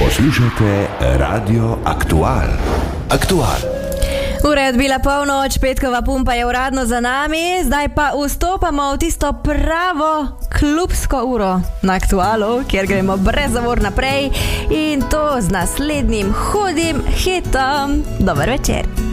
Poslušate Radio Aktual. Aktual. Ura je odbila polnoč, petkova pumpa je uradno za nami, zdaj pa vstopamo v tisto pravo klubsko uro na Aktualu, kjer gremo brez zavor naprej in to z naslednjim hudim hitom. Dober večer.